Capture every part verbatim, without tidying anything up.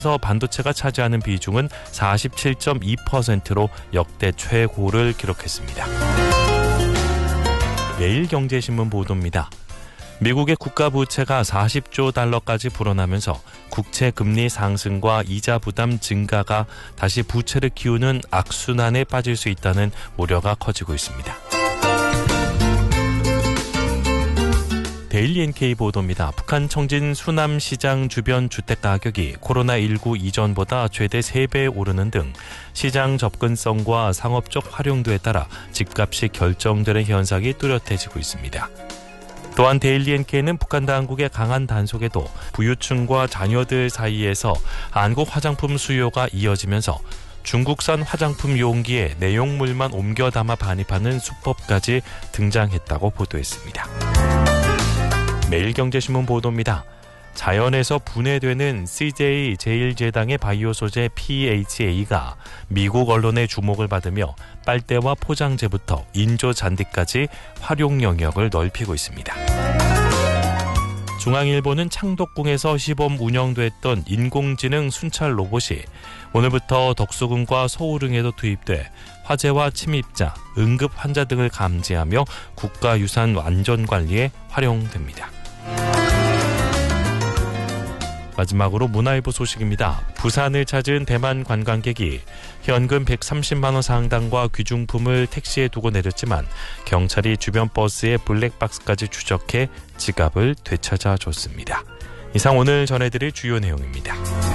그래서 반도체가 차지하는 비중은 사십칠 점 이 퍼센트로 역대 최고를 기록했습니다. 매일경제신문 보도입니다. 미국의 국가부채가 사십조 달러까지 불어나면서 국채 금리 상승과 이자 부담 증가가 다시 부채를 키우는 악순환에 빠질 수 있다는 우려가 커지고 있습니다. 데일리 엔케이 보도입니다. 북한 청진 수남시장 주변 주택가격이 코로나십구 이전보다 최대 세 배 오르는 등 시장 접근성과 상업적 활용도에 따라 집값이 결정되는 현상이 뚜렷해지고 있습니다. 또한 데일리 엔케이는 북한 당국의 강한 단속에도 부유층과 자녀들 사이에서 한국 화장품 수요가 이어지면서 중국산 화장품 용기에 내용물만 옮겨 담아 반입하는 수법까지 등장했다고 보도했습니다. 매일경제신문 보도입니다. 자연에서 분해되는 씨제이 제일 제당의 바이오 소재 피에이치에이가 미국 언론의 주목을 받으며 빨대와 포장재부터 인조 잔디까지 활용 영역을 넓히고 있습니다. 중앙일보는 창덕궁에서 시범 운영됐던 인공지능 순찰 로봇이 오늘부터 덕수궁과 서울흥에도 투입돼 화재와 침입자, 응급 환자 등을 감지하며 국가유산 안전관리에 활용됩니다. 마지막으로 문화일보 소식입니다. 부산을 찾은 대만 관광객이 현금 백삼십만 원 상당과 귀중품을 택시에 두고 내렸지만 경찰이 주변 버스에 블랙박스까지 추적해 지갑을 되찾아줬습니다. 이상 오늘 전해드릴 주요 내용입니다.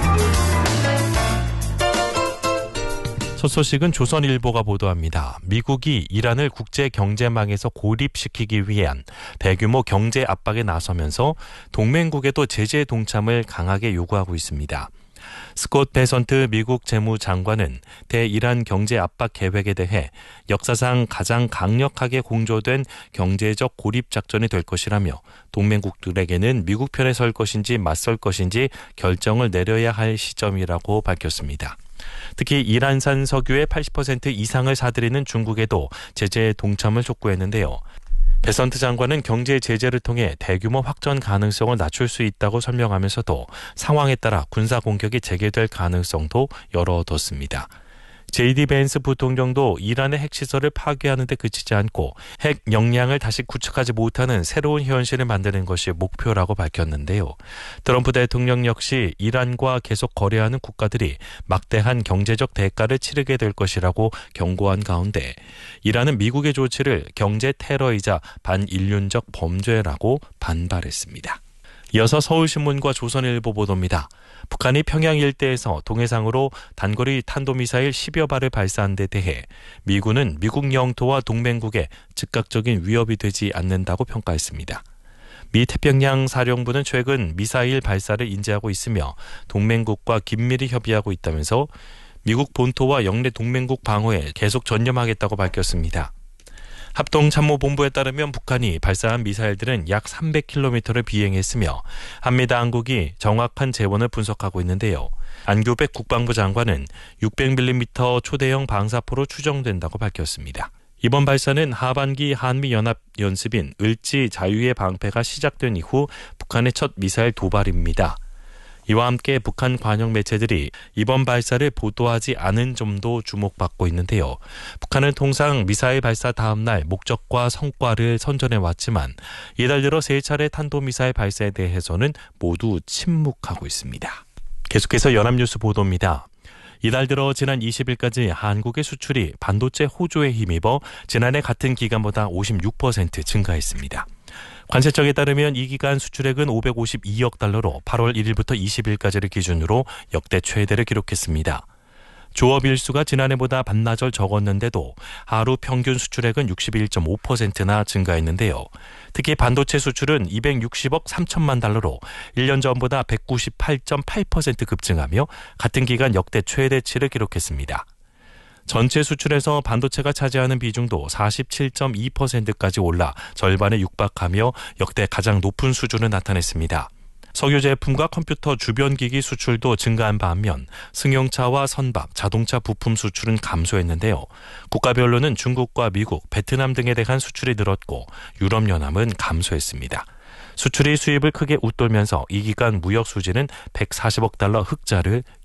첫 소식은 조선일보가 보도합니다. 미국이 이란을 국제 경제망에서 고립시키기 위한 대규모 경제 압박에 나서면서 동맹국에도 제재 동참을 강하게 요구하고 있습니다. 스콧 베선트 미국 재무장관은 대이란 경제 압박 계획에 대해 역사상 가장 강력하게 공조된 경제적 고립 작전이 될 것이라며 동맹국들에게는 미국 편에 설 것인지 맞설 것인지 결정을 내려야 할 시점이라고 밝혔습니다. 특히 이란산 석유의 팔십 퍼센트 이상을 사들이는 중국에도 제재에 동참을 촉구했는데요. 베선트 장관은 경제 제재를 통해 대규모 확전 가능성을 낮출 수 있다고 설명하면서도 상황에 따라 군사 공격이 재개될 가능성도 열어뒀습니다. 제이디 벤스 부통령도 이란의 핵시설을 파괴하는 데 그치지 않고 핵 역량을 다시 구축하지 못하는 새로운 현실을 만드는 것이 목표라고 밝혔는데요. 트럼프 대통령 역시 이란과 계속 거래하는 국가들이 막대한 경제적 대가를 치르게 될 것이라고 경고한 가운데 이란은 미국의 조치를 경제 테러이자 반인륜적 범죄라고 반발했습니다. 이어서 서울신문과 조선일보 보도입니다. 북한이 평양 일대에서 동해상으로 단거리 탄도미사일 십여 발을 발사한 데 대해 미군은 미국 영토와 동맹국에 즉각적인 위협이 되지 않는다고 평가했습니다. 미 태평양 사령부는 최근 미사일 발사를 인지하고 있으며 동맹국과 긴밀히 협의하고 있다면서 미국 본토와 영내 동맹국 방어에 계속 전념하겠다고 밝혔습니다. 합동참모본부에 따르면 북한이 발사한 미사일들은 약 삼백 킬로미터를 비행했으며 한미 당국이 정확한 재원을 분석하고 있는데요. 안교백 국방부 장관은 육백 밀리미터 초대형 방사포로 추정된다고 밝혔습니다. 이번 발사는 하반기 한미연합연습인 을지 자유의 방패가 시작된 이후 북한의 첫 미사일 도발입니다. 이와 함께 북한 관영 매체들이 이번 발사를 보도하지 않은 점도 주목받고 있는데요. 북한은 통상 미사일 발사 다음 날 목적과 성과를 선전해왔지만 이달 들어 세 차례 탄도미사일 발사에 대해서는 모두 침묵하고 있습니다. 계속해서 연합뉴스 보도입니다. 이달 들어 지난 이십 일까지 한국의 수출이 반도체 호조에 힘입어 지난해 같은 기간보다 오십육 퍼센트 증가했습니다. 관세청에 따르면 이 기간 수출액은 오백오십이억 달러로 팔월 일일부터 이십 일까지를 기준으로 역대 최대를 기록했습니다. 조업 일수가 지난해보다 반나절 적었는데도 하루 평균 수출액은 육십일 점 오 퍼센트나 증가했는데요. 특히 반도체 수출은 이백육십억 삼천만 달러로 일 년 전보다 백구십팔 점 팔 퍼센트 급증하며 같은 기간 역대 최대치를 기록했습니다. 전체 수출에서 반도체가 차지하는 비중도 사십칠 점 이 퍼센트까지 올라 절반에 육박하며 역대 가장 높은 수준을 나타냈습니다. 석유 제품과 컴퓨터 주변 기기 수출도 증가한 반면 승용차와 선박, 자동차 부품 수출은 감소했는데요. 국가별로는 중국과 미국, 베트남 등에 대한 수출이 늘었고 유럽연합은 감소했습니다. 수출이 수입을 크게 웃돌면서 이 기간 무역 수지는 백사십억 달러 흑자를